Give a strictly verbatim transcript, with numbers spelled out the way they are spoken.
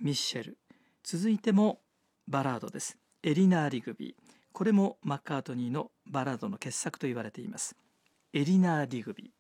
ミッシェル、続いてもバラードです。エリナー・リグビー、これもマッカートニーのバラードの傑作と言われています。エリナー・リグビー。